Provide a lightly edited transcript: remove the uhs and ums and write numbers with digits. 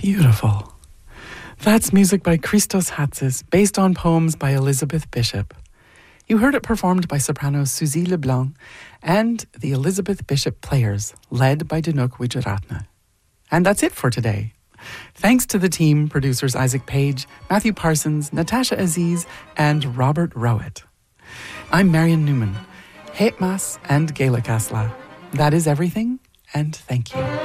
Beautiful. That's music by Christos Hatzis, based on poems by Elizabeth Bishop. You heard it performed by sopranos Suzy Leblanc and the Elizabeth Bishop Players, led by Dinouk Wijeratne. And that's it for today. Thanks to the team, producers Isaac Page, Matthew Parsons, Natasha Aziz, and Robert Rowett. I'm Marion Newman. Het Mas and Gaelic Asla. That is everything, and thank you.